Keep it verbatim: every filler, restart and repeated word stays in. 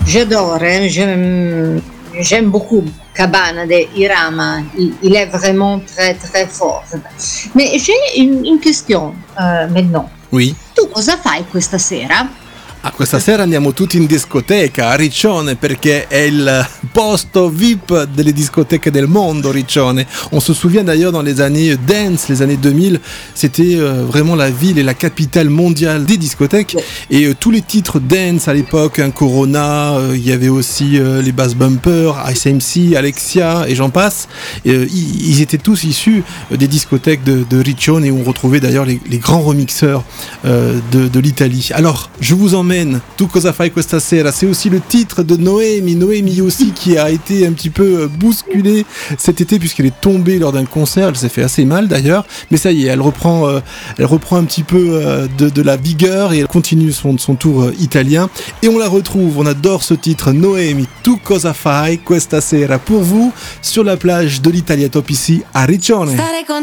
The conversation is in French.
j'adore, hein, j'aime, j'aime beaucoup Cabana de Irama, il, il est vraiment très très fort. Mais j'ai une, une question euh, maintenant. Oui. Tu cosa fai questa sera? Ah, questa sera andiamo tutti in discoteca a Riccione perché è il posto V I P delle discothèques del mondo, Riccione. On se souvient d'ailleurs dans les années dance, les années deux mille, c'était euh, vraiment la ville et la capitale mondiale des discothèques. Et euh, tous les titres dance à l'époque, un Corona, il euh, y avait aussi euh, les Bass Bumpers, Ice M C, Alexia et j'en passe. Et, euh, ils étaient tous issus des discothèques de, de Riccione et on retrouvait d'ailleurs les, les grands remixeurs euh, de, de l'Italie. Alors, je vous emmène Tu cosa fai questa sera, c'est aussi le titre de Noemi, Noemi aussi qui a été un petit peu bousculée cet été puisqu'elle est tombée lors d'un concert, elle s'est fait assez mal d'ailleurs, mais ça y est, elle reprend, euh, elle reprend un petit peu euh, de, de la vigueur et elle continue son, son tour euh, italien et on la retrouve, on adore ce titre, Noemi, Tu cosa fai questa sera pour vous sur la plage de l'Italia Top ici à Riccione. Stare con